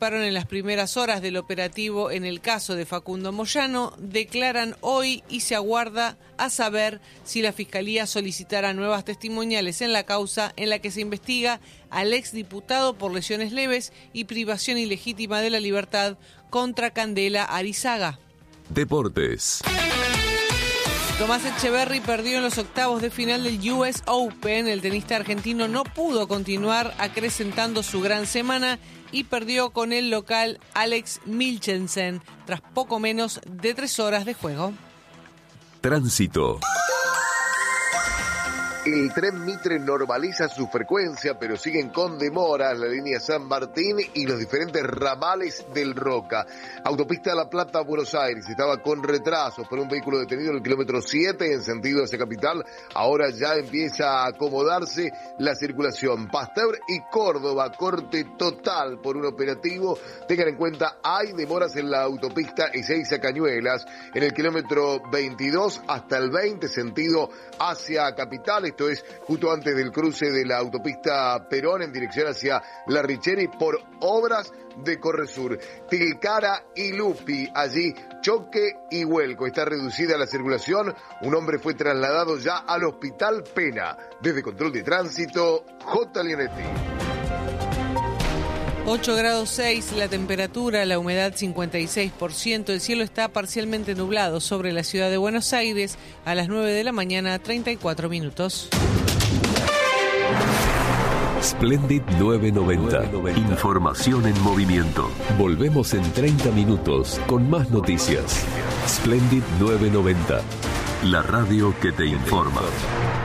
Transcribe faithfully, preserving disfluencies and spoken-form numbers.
participaron en las primeras horas del operativo en el caso de Facundo Moyano declaran hoy y se aguarda a saber si la Fiscalía solicitará nuevas testimoniales en la causa en la que se investiga al exdiputado por lesiones leves y privación ilegítima de la libertad contra Candela Arizaga. Deportes. Tomás Etcheverry perdió en los octavos de final del U S Open. El tenista argentino no pudo continuar acrecentando su gran semana y perdió con el local Alex Milchensen tras poco menos de tres horas de juego. Tránsito. El tren Mitre normaliza su frecuencia, pero siguen con demoras la línea San Martín y los diferentes ramales del Roca. Autopista La Plata, Buenos Aires, estaba con retrasos por un vehículo detenido en el kilómetro siete en sentido hacia capital. Ahora ya empieza a acomodarse la circulación. Pasteur y Córdoba, corte total por un operativo. Tengan en cuenta, hay demoras en la autopista Ezeiza Cañuelas, en el kilómetro veintidós hasta el veinte, sentido hacia capital. Esto es justo antes del cruce de la autopista Perón en dirección hacia La Richeri por obras de Corresur. Tilcara y Lupi, allí choque y vuelco. Está reducida la circulación. Un hombre fue trasladado ya al Hospital Pena. Desde Control de Tránsito, J. Leonetti. ocho grados seis la temperatura, la humedad cincuenta y seis por ciento, el cielo está parcialmente nublado sobre la ciudad de Buenos Aires a las nueve de la mañana, treinta y cuatro minutos. Splendid nueve noventa. Información en movimiento. Volvemos en treinta minutos con más noticias. Splendid nueve noventa. La radio que te informa.